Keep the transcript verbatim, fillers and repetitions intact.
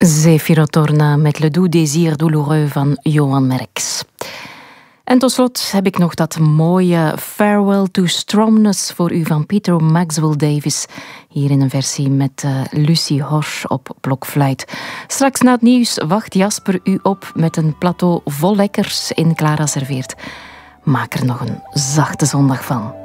Zefiro Torna met Le Doux Désir Douloureux van Johan Merks. En tot slot heb ik nog dat mooie Farewell to Stromness voor u van Peter Maxwell Davies. Hier in een versie met uh, Lucie Horsch op blokfluit. Straks na het nieuws wacht Jasper u op met een plateau vol lekkers in Clara Serveert. Maak er nog een zachte zondag van.